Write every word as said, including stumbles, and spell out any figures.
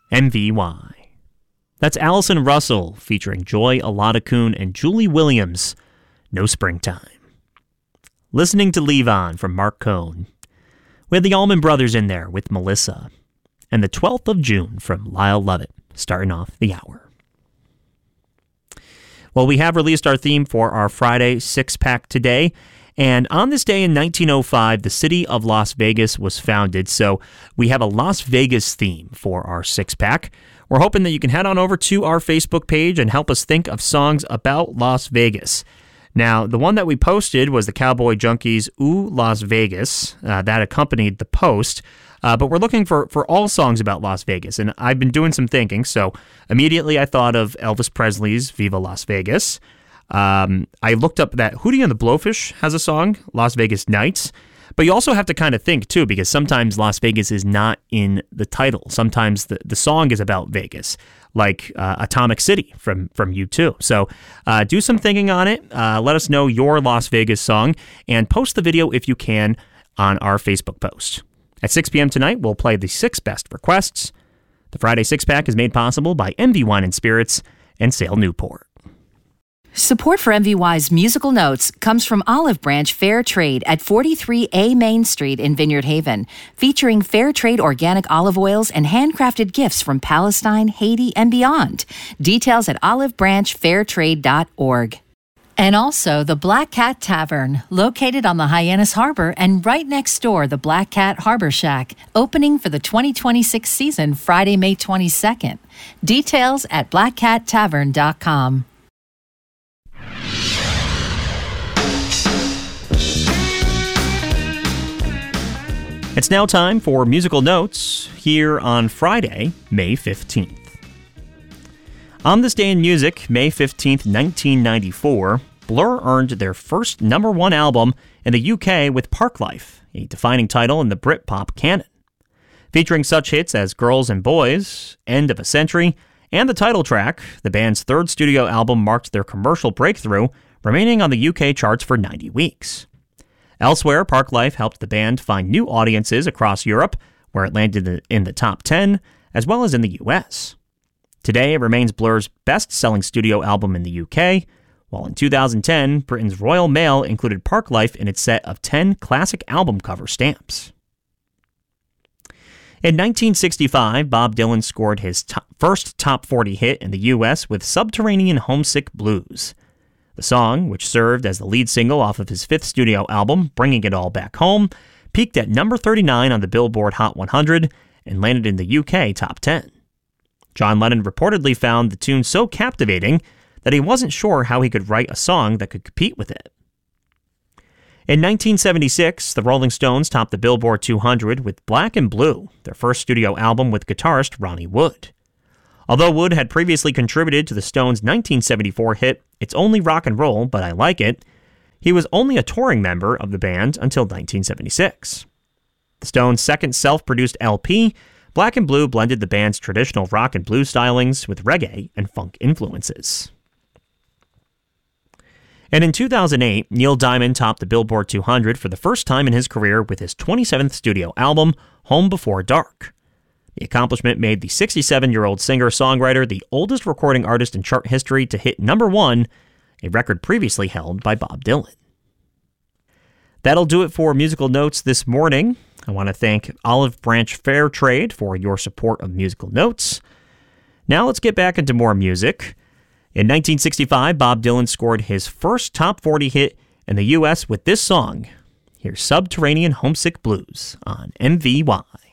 M V Y. That's Allison Russell featuring Joy Oladakunle and Julie Williams, No Springtime. Listening to Leave On from Mark Cohn. We had the Allman Brothers in there with Melissa. And the twelfth of June from Lyle Lovett, starting off the hour. Well, we have released our theme for our Friday six-pack today. And on this day in nineteen oh five, the city of Las Vegas was founded. So we have a Las Vegas theme for our six-pack. We're hoping that you can head on over to our Facebook page and help us think of songs about Las Vegas. Now, the one that we posted was the Cowboy Junkies' Ooh, Las Vegas. Uh, that accompanied the post. Uh, but we're looking for, for all songs about Las Vegas. And I've been doing some thinking. So immediately I thought of Elvis Presley's Viva Las Vegas. Um, I looked up that Hootie and the Blowfish has a song, Las Vegas Nights. But you also have to kind of think, too, because sometimes Las Vegas is not in the title. Sometimes the, the song is about Vegas, like uh, Atomic City from, from U two. So uh, do some thinking on it. Uh, let us know your Las Vegas song, and post the video if you can on our Facebook post. At six p.m. tonight, we'll play the six best requests. The Friday six-pack is made possible by M V Wine and Spirits and Sale Newport. Support for M V Y's Musical Notes comes from Olive Branch Fair Trade at forty-three A Main Street in Vineyard Haven, featuring fair trade organic olive oils and handcrafted gifts from Palestine, Haiti, and beyond. Details at olive branch fair trade dot org. And also the Black Cat Tavern, located on the Hyannis Harbor and right next door, the Black Cat Harbor Shack, opening for the twenty twenty-six season Friday, May twenty-second. Details at black cat tavern dot com. It's now time for Musical Notes here on Friday, May fifteenth. On this day in music, May fifteenth, nineteen ninety-four, Blur earned their first number one album in the U K with Parklife, a defining title in the Britpop canon. Featuring such hits as Girls and Boys, End of a Century, and the title track, the band's third studio album marked their commercial breakthrough, remaining on the U K charts for ninety weeks. Elsewhere, Parklife helped the band find new audiences across Europe, where it landed in the top ten, as well as in the U S. Today, it remains Blur's best-selling studio album in the U K, while in two thousand ten, Britain's Royal Mail included Parklife in its set of ten classic album cover stamps. In nineteen sixty-five, Bob Dylan scored his top, first top forty hit in the U S with Subterranean Homesick Blues. The song, which served as the lead single off of his fifth studio album, Bringing It All Back Home, peaked at number thirty-nine on the Billboard Hot one hundred and landed in the U K top ten. John Lennon reportedly found the tune so captivating that he wasn't sure how he could write a song that could compete with it. In nineteen seventy-six, the Rolling Stones topped the Billboard two hundred with Black and Blue, their first studio album with guitarist Ronnie Wood. Although Wood had previously contributed to the Stones' nineteen seventy-four hit It's Only Rock and Roll, But I Like It, he was only a touring member of the band until nineteen seventy-six. The Stones' second self-produced L P, Black and Blue, blended the band's traditional rock and blues stylings with reggae and funk influences. And in two thousand eight, Neil Diamond topped the Billboard two hundred for the first time in his career with his twenty-seventh studio album, Home Before Dark. The accomplishment made the sixty-seven-year-old singer-songwriter the oldest recording artist in chart history to hit number one, a record previously held by Bob Dylan. That'll do it for Musical Notes this morning. I want to thank Olive Branch Fair Trade for your support of Musical Notes. Now let's get back into more music. In nineteen sixty-five, Bob Dylan scored his first top forty hit in the U S with this song. Here's Subterranean Homesick Blues on M V Y.